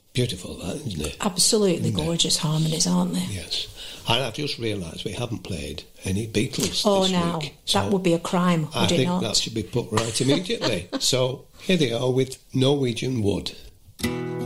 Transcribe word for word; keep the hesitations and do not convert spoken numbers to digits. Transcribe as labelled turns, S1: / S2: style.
S1: Beautiful, that, isn't it?
S2: Absolutely
S1: Isn't
S2: gorgeous it? harmonies, aren't they?
S1: Yes. And I've just realised we haven't played any Beatles
S2: oh,
S1: this
S2: now,
S1: week.
S2: So that would be a crime, would
S1: I
S2: it
S1: think
S2: not?
S1: that should be put right immediately. So here they are with Norwegian Wood.